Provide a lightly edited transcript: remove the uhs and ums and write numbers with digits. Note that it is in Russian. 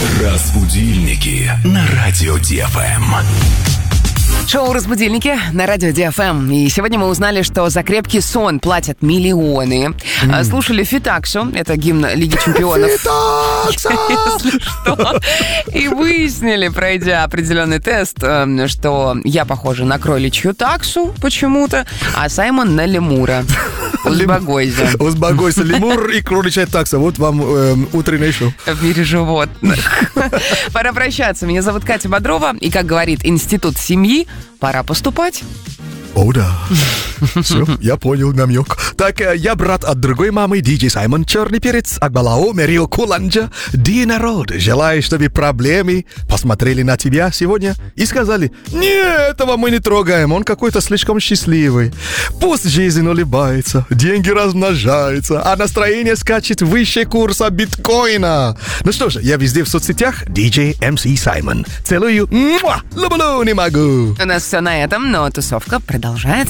Разбудильники на радио ДФМ. Шоу «Разбудильники» на радио ДФМ. И сегодня мы узнали, что за крепкий сон платят миллионы. Слушали Фитаксу, это гимн Лиги Чемпионов. Если что. И выяснили, пройдя определенный тест, что я похожа на кроличью таксу почему-то, а Саймон на лемура. Узбагойза. Узбагойза, лемур и кроличья такса. Вот вам утреннее шоу. В мире животных. Пора прощаться. Меня зовут Катя Бодрова. И, как говорит Институт семьи, пора поступать. О, да. Все, я понял намек. Так, я брат от другой мамы, диджей Саймон, черный перец, Акбалао, Мерил Куланджа. Ди народ, желаю, чтобы проблемы посмотрели на тебя сегодня и сказали: не, этого мы не трогаем, он какой-то слишком счастливый. Пусть жизнь улыбается, деньги размножаются, а настроение скачет выше курса биткоина. Ну что же, я везде в соцсетях, диджей МС Саймон. Целую, люблю, не могу. У нас все на этом, но тусовка продолжается.